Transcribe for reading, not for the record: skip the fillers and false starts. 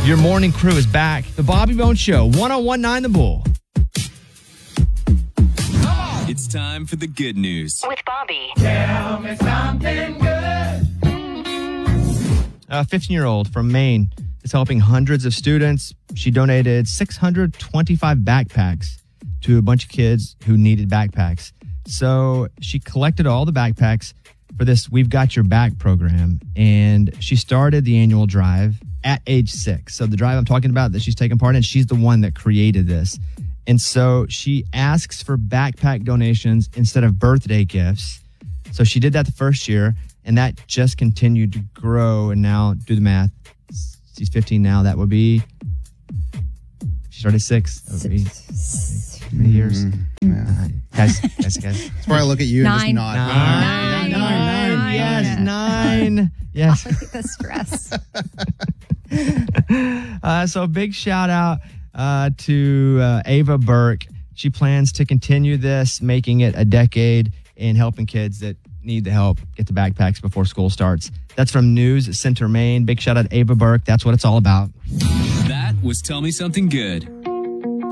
Your morning crew is back. The Bobby Bones Show, 1019 The Bull. It's time for the good news. With Bobby. Tell me something good. A 15-year-old from Maine is helping hundreds of students. She donated 625 backpacks to a bunch of kids who needed backpacks. So she collected all the backpacks for this We've Got Your Back program, and she started the annual drive at age 6. So the drive I'm talking about that she's taking part in, she's the one that created this. And so she asks for backpack donations instead of birthday gifts. So she did that the first year, and that just continued to grow. And now, do the math. She's 15 now. That would be, she started 6. That would be how many years? Yeah. Guys. That's why I look at you and just 9. nod. Nine. Yes, 9. Yes. The stress. So big shout out to Ava Burke. She plans to continue this, making it a decade in helping kids that need the help get the backpacks before school starts. That's from News Center, Maine. Big shout out to Ava Burke. That's what it's all about. That was Tell Me Something Good.